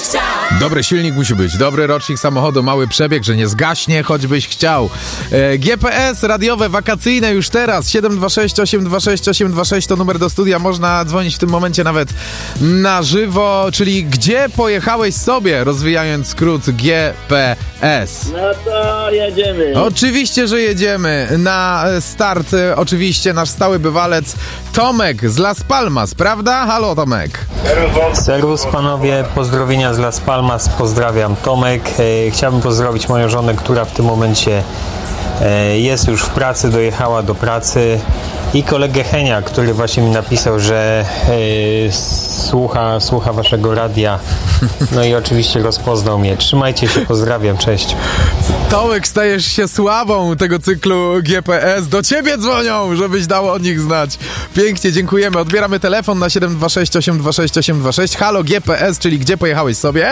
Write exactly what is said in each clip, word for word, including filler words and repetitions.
chciał. Dobry silnik musi być, dobry rocznik samochodu, mały przebieg, że nie zgaśnie, choćbyś chciał. E, G P S radiowe, wakacyjne już teraz. siedem dwa sześć, osiem dwa sześć, osiem dwa sześć to numer do studia. Można dzwonić w tym momencie nawet na żywo, czyli gdzie pojechałeś sobie, rozwijając skrót G P S. No to jedziemy. Oczywiście, że jedziemy. Na start e, oczywiście nasz stały bywalec Tomek z Las Palmas, prawda? Halo, Tomek. Serwus panowie, pozdrowienia z Las Palmas, pozdrawiam Tomek. E, chciałbym pozdrowić moją żonę, która w tym momencie e, jest już w pracy, dojechała do pracy, i kolegę Henia, który właśnie mi napisał, że e, słucha, słucha waszego radia, no i oczywiście rozpoznał mnie. Trzymajcie się, pozdrawiam, cześć. Tomek, stajesz się sławą tego cyklu G P S. Do ciebie dzwonią, żebyś dał o nich znać. Pięknie, dziękujemy. Odbieramy telefon na siedem dwa sześć, osiem dwa sześć, osiem dwa sześć. Halo, G P S, czyli gdzie pojechałeś sobie?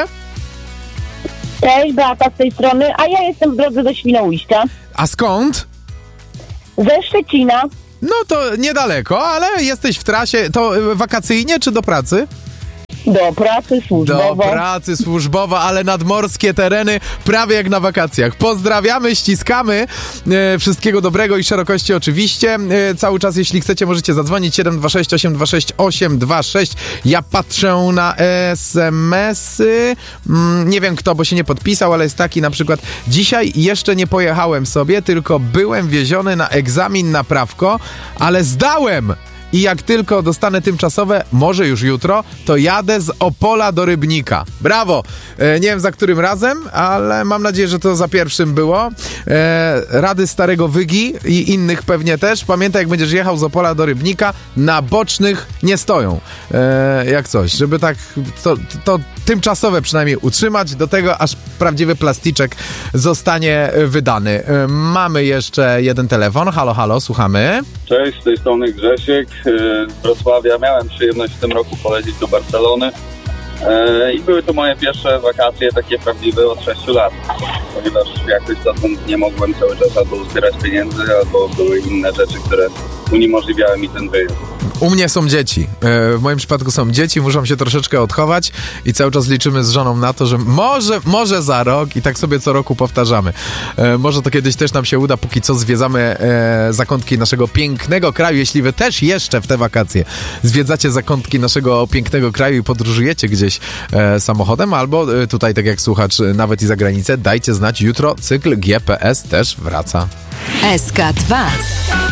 Cześć, Beata z tej strony, a ja jestem w drodze do Świnoujścia. A skąd? Ze Szczecina. No to niedaleko, ale jesteś w trasie. To y, wakacyjnie czy do pracy? Do pracy służbowo. Do pracy służbowa, ale nadmorskie tereny prawie jak na wakacjach. Pozdrawiamy, ściskamy. E, wszystkiego dobrego i szerokości oczywiście. E, cały czas, jeśli chcecie, możecie zadzwonić siedem dwa sześć, osiem dwa sześć, osiem dwa sześć. Ja patrzę na es em esy. Mm, nie wiem kto, bo się nie podpisał, ale jest taki na przykład: dzisiaj jeszcze nie pojechałem sobie, tylko byłem wieziony na egzamin na prawko, ale zdałem! I jak tylko dostanę tymczasowe, może już jutro, to jadę z Opola do Rybnika. Brawo! E, nie wiem za którym razem, ale mam nadzieję, że to za pierwszym było. E, rady starego Wygi i innych pewnie też. Pamiętaj, jak będziesz jechał z Opola do Rybnika, na bocznych nie stoją. E, jak coś, żeby tak to, to tymczasowe przynajmniej utrzymać, do tego aż prawdziwy plasticzek zostanie wydany. E, mamy jeszcze jeden telefon. Halo, halo, słuchamy. Cześć, z tej strony Grzesiek z Wrocławia. Miałem przyjemność w tym roku polecieć do Barcelony i były to moje pierwsze wakacje takie prawdziwe od sześciu lat, ponieważ jakoś dotąd nie mogłem cały czas albo zbierać pieniędzy, albo były inne rzeczy, które uniemożliwiały mi ten wyjazd. U mnie są dzieci. W moim przypadku są dzieci, muszą się troszeczkę odchować i cały czas liczymy z żoną na to, że może, może za rok i tak sobie co roku powtarzamy. Może to kiedyś też nam się uda, póki co zwiedzamy zakątki naszego pięknego kraju. Jeśli wy też jeszcze w te wakacje zwiedzacie zakątki naszego pięknego kraju i podróżujecie gdzieś samochodem, albo tutaj, tak jak słuchacz, nawet i za granicę, dajcie znać. Jutro cykl G P S też wraca. S K dwa.